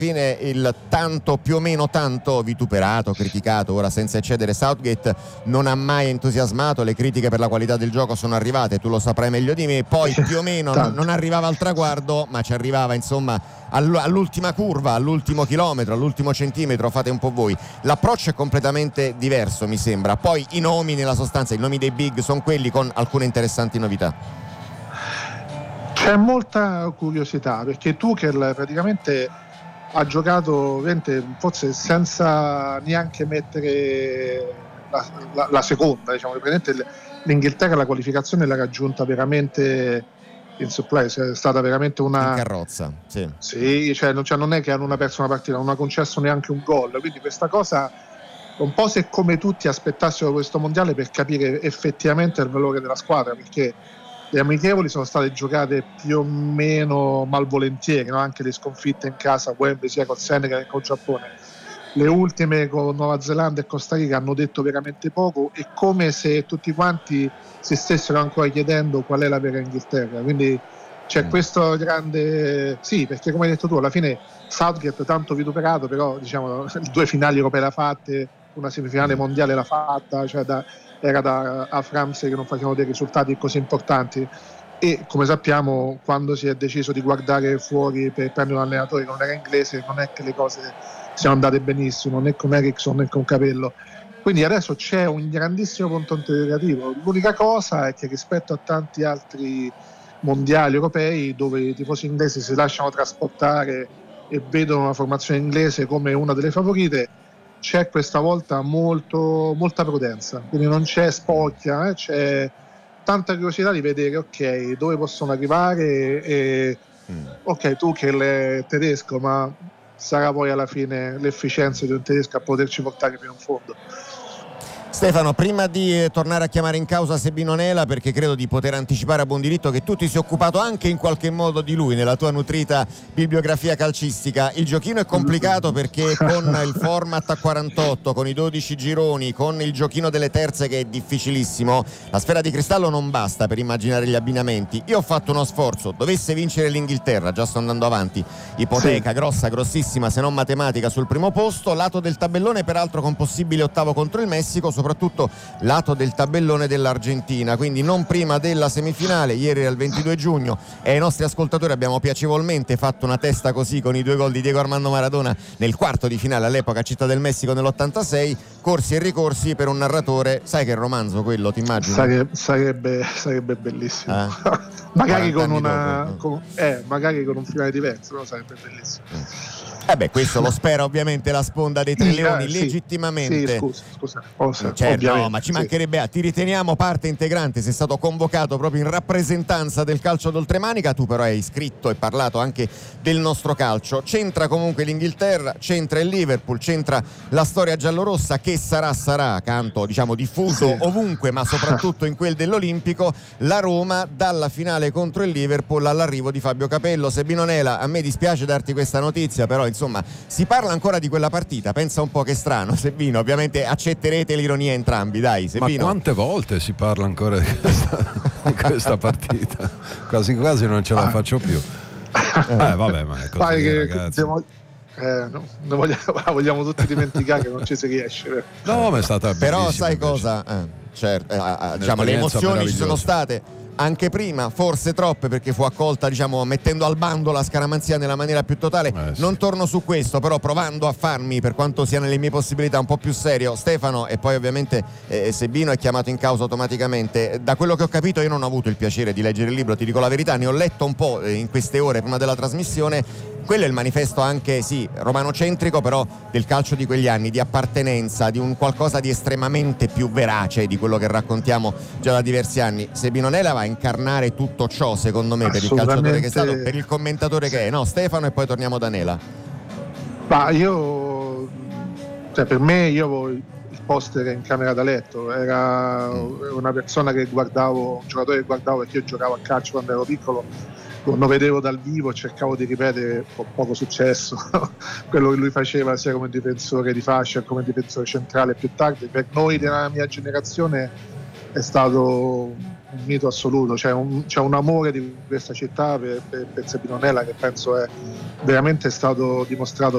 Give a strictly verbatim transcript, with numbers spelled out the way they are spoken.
fine il tanto, più o meno tanto vituperato, criticato, ora senza eccedere, Southgate non ha mai entusiasmato, le critiche per la qualità del gioco sono arrivate, tu lo saprai meglio di me, poi più o meno non, non arrivava al traguardo, ma ci arrivava insomma all'ultima curva, all'ultimo chilometro, all'ultimo centimetro, fate un po' voi. L'approccio è completamente diverso, mi sembra. Poi i nomi, nella sostanza, i nomi dei big sono quelli, con alcune interessanti novità. C'è molta curiosità, perché Tuchel praticamente ha giocato forse senza neanche mettere la, la, la seconda, diciamo, l'Inghilterra la qualificazione l'ha raggiunta veramente in surprise, è stata veramente una in carrozza, sì, sì, cioè, non, cioè non è che hanno una persa una partita, non ha concesso neanche un gol, quindi questa cosa un po' se come tutti aspettassero questo mondiale per capire effettivamente il valore della squadra, perché le amichevoli sono state giocate più o meno malvolentieri, no? Anche le sconfitte in casa, Wembley, sia col Senegal che col Giappone. Le ultime con Nuova Zelanda e Costa Rica hanno detto veramente poco, è come se tutti quanti si stessero ancora chiedendo qual è la vera Inghilterra, quindi c'è mm. questo grande sì, perché come hai detto tu, alla fine Southgate tanto vituperato, però diciamo due finali europee l'ha fatte, una semifinale mondiale l'ha fatta, cioè da era da a Framsey che non facevano dei risultati così importanti, e come sappiamo quando si è deciso di guardare fuori per prendere un allenatore che non era inglese, non è che le cose siano andate benissimo, né con Eriksson né con Capello, quindi adesso c'è un grandissimo punto interrogativo. L'unica cosa è che rispetto a tanti altri mondiali europei dove i tifosi inglesi si lasciano trasportare e vedono la formazione inglese come una delle favorite, c'è questa volta molto, molta prudenza, quindi non c'è spocchia, eh? C'è tanta curiosità di vedere ok dove possono arrivare e mm. ok tu che è tedesco, ma sarà poi alla fine l'efficienza di un tedesco a poterci portare fino in fondo. Stefano, prima di tornare a chiamare in causa Sebino Nela, perché credo di poter anticipare a buon diritto che tu ti sei occupato anche in qualche modo di lui nella tua nutrita bibliografia calcistica, il giochino è complicato perché con il format a quarantotto, con i dodici gironi, con il giochino delle terze che è difficilissimo, la sfera di cristallo non basta per immaginare gli abbinamenti. Io ho fatto uno sforzo, dovesse vincere l'Inghilterra, già sto andando avanti, ipoteca sì. grossa, grossissima, se non matematica sul primo posto, lato del tabellone peraltro con possibile ottavo contro il Messico, soprattutto lato del tabellone dell'Argentina, quindi non prima della semifinale. Ieri era il ventidue giugno e ai nostri ascoltatori abbiamo piacevolmente fatto una testa così con i due gol di Diego Armando Maradona nel quarto di finale all'epoca a Città del Messico nell'ottantasei, corsi e ricorsi per un narratore, sai che romanzo quello, ti immagini? Sarebbe, sarebbe, sarebbe bellissimo, eh? magari con una con, eh, magari con un finale diverso, no? Sarebbe bellissimo. Eh. Eh beh, questo lo spera ovviamente la sponda dei Tre Leoni, sì, legittimamente. Sì, scusa, scusa. Oh, certo, no, ma ci mancherebbe, sì. Ti riteniamo parte integrante, sei stato convocato proprio in rappresentanza del calcio d'oltremanica, tu però hai iscritto e parlato anche del nostro calcio. C'entra comunque l'Inghilterra, c'entra il Liverpool, c'entra la storia giallorossa che sarà sarà, canto diciamo diffuso sì. ovunque, ma soprattutto in quel dell'Olimpico, la Roma dalla finale contro il Liverpool all'arrivo di Fabio Capello. Sebino Nela, a me dispiace darti questa notizia, però insomma si parla ancora di quella partita, pensa un po' che strano. Sebino, ovviamente accetterete l'ironia entrambi, dai Sebino. Ma quante volte si parla ancora di questa, di questa partita? Quasi quasi non ce la faccio più. Eh vabbè, ma è così, che, ragazzi. Siamo, eh, no, noi vogliamo, vogliamo tutti dimenticare che non ci si riesce. No, ma è stata però sai invece. cosa? Eh, certo, eh, eh, diciamo le emozioni ci sono state anche prima, forse troppe, perché fu accolta diciamo mettendo al bando la scaramanzia nella maniera più totale. Eh, sì. Non torno su questo, però provando a farmi, per quanto sia nelle mie possibilità, un po' più serio. Stefano, e poi ovviamente eh, Sebino è chiamato in causa automaticamente. Da quello che ho capito io non ho avuto il piacere di leggere il libro, ti dico la verità, ne ho letto un po' in queste ore prima della trasmissione. Quello è il manifesto anche, sì, romanocentrico, però del calcio di quegli anni, di appartenenza, di un qualcosa di estremamente più verace di quello che raccontiamo già da diversi anni. Sebino Nela va a incarnare tutto ciò, secondo me, per il calciatore che è stato, per il commentatore che è, no? Stefano, e poi torniamo da Nela. Ma io, cioè per me, io avevo il poster in camera da letto, era mm. una persona che guardavo, un giocatore che guardavo perché io giocavo a calcio quando ero piccolo. Lo vedevo dal vivo, cercavo di ripetere con poco successo quello che lui faceva sia come difensore di fascia che come difensore centrale più tardi. Per noi della mia generazione è stato un mito assoluto, c'è un, c'è un amore di questa città per, per, per Sebino Nela che penso è veramente stato dimostrato